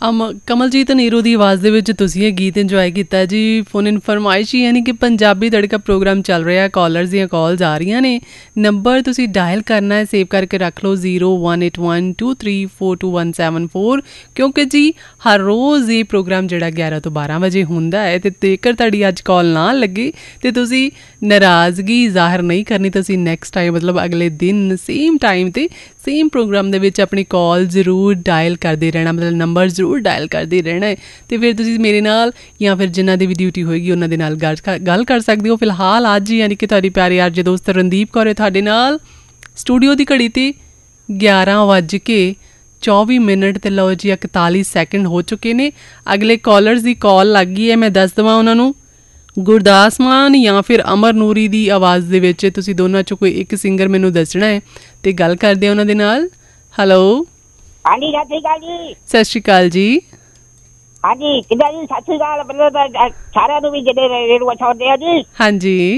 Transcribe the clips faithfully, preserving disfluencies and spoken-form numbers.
ਅਮ ਕਮਲਜੀਤ ਨੀਰੂ ਦੀ ਆਵਾਜ਼ ਦੇ ਵਿੱਚ ਤੁਸੀਂ ਇਹ ਗੀਤ ਇੰਜੋਏ ਕੀਤਾ ਜੀ। ਫੋਨ ਇਨ ਫਰਮਾਇਸ਼ ਯਾਨੀ ਕਿ ਪੰਜਾਬੀ ਤੜਕਾ ਪ੍ਰੋਗਰਾਮ ਚੱਲ ਰਿਹਾ, ਕਾਲਰਸ ਦੀਆਂ ਕਾਲਸ ਆ ਰਹੀਆਂ ਨੇ। ਨੰਬਰ ਤੁਸੀਂ ਡਾਇਲ ਕਰਨਾ ਹੈ, ਸੇਵ ਕਰਕੇ ਰੱਖ ਲਓ zero one eight one two three four two one seven four, ਕਿਉਂਕਿ ਜੀ ਹਰ ਰੋਜ਼ ਇਹ ਪ੍ਰੋਗਰਾਮ ਜਿਹੜਾ ਗਿਆਰਾਂ ਤੋਂ ਬਾਰਾਂ ਵਜੇ ਹੁੰਦਾ ਹੈ। ਅਤੇ ਜੇਕਰ ਤੁਹਾਡੀ ਅੱਜ ਕਾਲ ਨਾ ਲੱਗੇ ਅਤੇ ਤੁਸੀਂ ਨਾਰਾਜ਼ਗੀ ਜ਼ਾਹਰ ਨਹੀਂ ਕਰਨੀ, ਤੁਸੀਂ ਨੈਕਸਟ ਟਾਈਮ ਮਤਲਬ ਅਗਲੇ ਦਿਨ ਸੇਮ ਟਾਈਮ 'ਤੇ ਸੇਮ ਪ੍ਰੋਗਰਾਮ ਦੇ ਵਿੱਚ ਆਪਣੀ ਕਾਲ ਜ਼ਰੂਰ ਡਾਇਲ ਕਰਦੇ ਰਹਿਣਾ, ਮਤਲਬ ਨੰਬਰ ਜ਼ਰੂਰ ਡਾਇਲ ਕਰਦੇ ਰਹਿਣਾ ਹੈ। ਅਤੇ ਫਿਰ ਤੁਸੀਂ ਮੇਰੇ ਨਾਲ ਜਾਂ ਫਿਰ ਜਿਨ੍ਹਾਂ ਦੀ ਵੀ ਡਿਊਟੀ ਹੋਏਗੀ ਉਹਨਾਂ ਦੇ ਨਾਲ ਗੱਲ ਗੱਲ ਕਰ ਸਕਦੇ ਹੋ। ਫਿਲਹਾਲ ਅੱਜ ਯਾਨੀ ਕਿ ਤੁਹਾਡੀ ਪਿਆਰੀ ਯਾਰ ਜੇ ਦੋਸਤ ਰਣਦੀਪ ਕੌਰ ਹੈ ਤੁਹਾਡੇ ਨਾਲ ਸਟੂਡੀਓ ਦੀ ਘੜੀ 'ਤੇ ਗਿਆਰਾਂ ਵੱਜ ਕੇ ਚੌਵੀ ਮਿੰਟ ਅਤੇ ਲਓ ਜੀ ਇਕਤਾਲੀ ਸੈਕਿੰਡ ਹੋ ਚੁੱਕੇ ਨੇ। ਅਗਲੇ ਕਾਲਰਸ ਦੀ ਕਾਲ ਲੱਗ ਗਈ ਹੈ, ਮੈਂ ਦੱਸ ਦੇਵਾਂ ਉਹਨਾਂ ਨੂੰ। ਗੁਰਦਾਸ ਮਾਨ ਜਾਂ ਫਿਰ ਅਮਰ ਨੂਰੀ ਦੀ ਆਵਾਜ਼ ਦੇ ਵਿੱਚ ਤੁਸੀਂ ਦੋਨਾਂ 'ਚੋਂ ਕੋਈ ਇੱਕ ਸਿੰਗਰ ਮੈਨੂੰ ਦੱਸਣਾ ਹੈ ਅਤੇ ਗੱਲ ਕਰਦੇ ਉਹਨਾਂ ਦੇ ਨਾਲ। ਹੈਲੋ, ਹਾਂਜੀ ਸਤਿ ਸ਼੍ਰੀ ਅਕਾਲ ਜੀ। ਸਤਿ ਸ਼੍ਰੀ ਅਕਾਲ ਜੀ। ਹਾਂਜੀ ਕਿੱਦਾਂ ਜੀ? ਸਤਿ ਸ਼੍ਰੀ ਅਕਾਲ ਪਹਿਲਾਂ ਸਾਰਿਆਂ ਨੂੰ ਵੀ ਜਿਹੜੇ ਰੇਡੀਓ ਛੋੜਦੇ ਆ ਜੀ। ਹਾਂਜੀ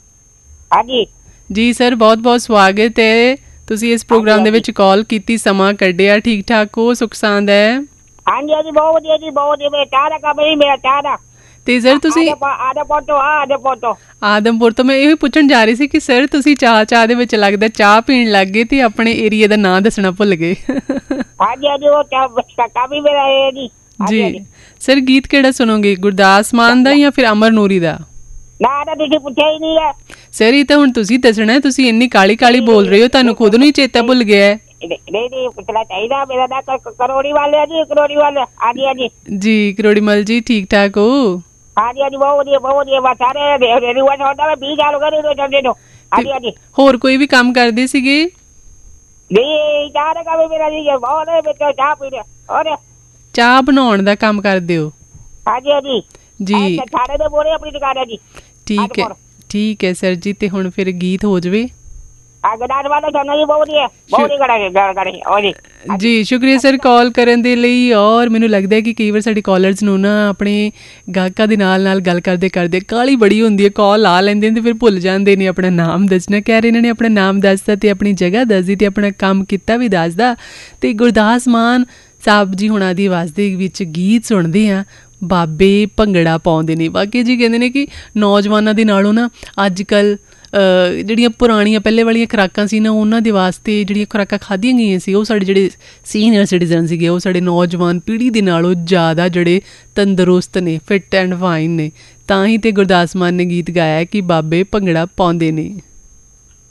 ਹਾਂਜੀ ਜੀ ਸਰ, ਬਹੁਤ ਬਹੁਤ ਸਵਾਗਤ ਹੈ। ਤੁਸੀਂ ਇਸ ਪ੍ਰੋਗਰਾਮ ਦੇ ਵਿੱਚ ਕਾਲ ਕੀਤੀ, ਸਮਾਂ ਕੱਢਿਆ। ਠੀਕ ਠਾਕ ਹੋ? ਸੁੱਖ ਸਾਂਦ ਹੈ? ਹਾਂਜੀ ਹਾਂਜੀ ਬਹੁਤ ਵਧੀਆ ਜੀ, ਬਹੁਤ ਵਧੀਆ। ਮੇਰਾ ਚਾਹ ਦਾ ਕੰਮ ਹੀ ਮੇਰਾ ਚਾਹ ਦਾ। ਤੇ ਸਰ ਤੁਸੀਂ ਆਦਮਪੁਰ ਤੋਂ ਆਦਮਪੁਰ ਤੋਂ ਆਦਮਪੁਰ ਤੋਂ ਮੈਂ ਇਹ ਪੁੱਛਣ ਜਾ ਰਹੀ ਸੀ ਕਿ ਸਰ ਤੁਸੀਂ ਚਾਹ ਚਾਹ ਦੇ ਵਿੱਚ ਲੱਗਦਾ ਚਾਹ ਪੀਣ ਲੱਗ ਗਏ ਤੇ ਆਪਣੇ ਏਰੀਏ ਦਾ ਨਾਂ ਦੱਸਣਾ ਭੁੱਲ ਗਏ। ਹਾਂਜੀ ਹਾਂਜੀ ਉਹ ਕੰਮ ਹੀ ਮੇਰਾ ਇਹ ਜੀ। ਜੀ ਸਰ, ਗੀਤ ਕਿਹੜਾ ਸੁਣੋਗੇ, ਗੁਰਦਾਸ ਮਾਨ ਦਾ ਜਾਂ ਫਿਰ ਅਮਰ ਨੂਰੀ ਦਾ? ਨਾ ਤਾਂ ਤੁਸੀਂ ਪੁੱਛਿਆ ਹੀ ਨਹੀਂ ਹੈ ਸਰ। ਇਹ ਤਾਂ ਹੁਣ ਤੁਸੀਂ ਦੱਸਣਾ। ਤੁਸੀਂ ਇੰਨੀ ਕਾਲੀ ਕਾਲੀ ਬੋਲ ਰਹੇ ਹੋ, ਤੁਹਾਨੂੰ ਖੁਦ ਨੂੰ ਹੀ ਚੇਤਾ ਭੁੱਲ ਗਿਆ ਹੈ। ਨਹੀਂ ਨਹੀਂ ਪੁੱਛਣਾ ਚਾਹੀਦਾ। ਮੇਰਾ ਨਾਂ ਕਰੋੜੀ ਵਾਲੇ ਆ ਜੀ, ਕਰੋੜੀ ਵਾਲੇ। ਹਾਂਜੀ ਹਾਂਜੀ ਜੀ ਕਰੋੜੀ ਮਲ ਜੀ, ਠੀਕ ਠਾਕ ਹੋ? ਹਾਂਜੀ ਹਾਂਜੀ ਬਹੁਤ ਵਧੀਆ ਬਹੁਤ ਵਧੀਆ। ਬਸ ਸਾਰੇ ਰੇਡੀਓ ਛੋੜਦਾ ਮੈਂ ਵੀਹ ਸਾਲ ਹੋ ਗਏ ਰੇਡੀਓ ਛੋੜਦੇ ਨੂੰ। ਹਾਂਜੀ ਹਾਂਜੀ। ਹੋਰ ਕੋਈ ਵੀ ਕੰਮ ਕਰਦੇ ਸੀਗੇ? ਨਹੀਂ ਚਾਹ ਦਾ ਕੰਮ ਮੇਰਾ ਜੀ ਬਹੁਤ। ਚਾਹ ਪੀ ਰਿਹਾ। ਹੋਰ ਚਾਹ ਬਣਾਉਣ ਦਾ ਕੰਮ ਕਰਦੇ ਹੋ? ਹਾਂਜੀ ਹਾਂਜੀ ਜੀ। ਸਾਡੇ ਦੇ ਮੋਰੇ ਆਪਣੀ ਦੁਕਾਨ ਹੈ ਜੀ। ਠੀਕ ਹੈ ਠੀਕ ਹੈ ਸਰ ਜੀ। ਤੇ ਹੁਣ ਫਿਰ ਗੀਤ ਹੋ ਜਾਵੇ। ਜੀ ਸ਼ੁਕਰੀਆ ਸਰ ਕਾਲ ਕਰਨ ਦੇ ਲਈ। ਔਰ ਮੈਨੂੰ ਲੱਗਦਾ ਕਿ ਕਈ ਵਾਰ ਸਾਡੇ ਕਾਲਰਸ ਨੂੰ ਨਾ ਆਪਣੇ ਗਾਹਕਾਂ ਦੇ ਨਾਲ ਨਾਲ ਗੱਲ ਕਰਦੇ ਕਰਦੇ ਕਾਹਲੀ ਬੜੀ ਹੁੰਦੀ ਹੈ। ਕਾਲ ਲਾ ਲੈਂਦੇ ਨੇ ਤੇ ਫਿਰ ਭੁੱਲ ਜਾਂਦੇ ਨੇ ਆਪਣਾ ਨਾਮ ਦੱਸਣਾ। ਕਹਿ ਰਹੇ ਇਹਨਾਂ ਨੇ ਆਪਣਾ ਨਾਮ ਦੱਸਦਾ ਅਤੇ ਆਪਣੀ ਜਗ੍ਹਾ ਦੱਸਦੀ ਅਤੇ ਆਪਣਾ ਕੰਮ ਕੀਤਾ ਵੀ ਦੱਸਦਾ। ਅਤੇ ਗੁਰਦਾਸ ਮਾਨ ਸਾਹਿਬ ਜੀ ਹੁਣਾਂ ਦੀ ਆਵਾਜ਼ ਦੇ ਵਿੱਚ ਗੀਤ ਸੁਣਦੇ ਹਾਂ। ਬਾਬੇ ਭੰਗੜਾ ਪਾਉਂਦੇ ਨੇ। ਬਾਕੀ ਜੀ ਕਹਿੰਦੇ ਨੇ ਕਿ ਨੌਜਵਾਨਾਂ ਦੇ ਨਾਲੋਂ ਨਾ ਅੱਜ ਕੱਲ੍ਹ ਜਿਹੜੀਆਂ ਪੁਰਾਣੀਆਂ ਪਹਿਲੇ ਵਾਲੀਆਂ ਖੁਰਾਕਾਂ ਸੀ ਨਾ, ਉਹਨਾਂ ਦੇ ਵਾਸਤੇ ਜਿਹੜੀਆਂ ਖੁਰਾਕਾਂ ਖਾਧੀਆਂ ਗਈਆਂ ਸੀ, ਉਹ ਸਾਡੇ ਜਿਹੜੇ ਸੀਨੀਅਰ ਸਿਟੀਜ਼ਨ ਸੀਗੇ, ਉਹ ਸਾਡੇ ਨੌਜਵਾਨ ਪੀੜ੍ਹੀ ਦੇ ਨਾਲੋਂ ਜ਼ਿਆਦਾ ਜਿਹੜੇ ਤੰਦਰੁਸਤ ਨੇ, ਫਿੱਟ ਐਂਡ ਫਾਈਨ ਨੇ। ਤਾਂ ਹੀ ਤਾਂ ਗੁਰਦਾਸ ਮਾਨ ਨੇ ਗੀਤ ਗਾਇਆ ਕਿ ਬਾਬੇ ਭੰਗੜਾ ਪਾਉਂਦੇ ਨੇ।